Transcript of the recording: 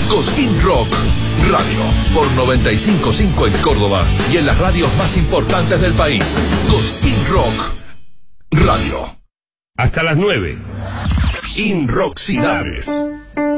Cosquín Rock Radio por 95.5 en Córdoba y en las radios más importantes del país. Cosquín Rock Radio. Hasta las 9. Inroxidades.